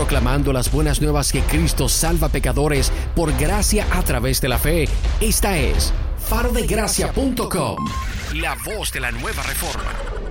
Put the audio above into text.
proclamando las buenas nuevas que Cristo salva pecadores por gracia a través de la fe. Esta es farodegracia.com, la voz de la nueva reforma.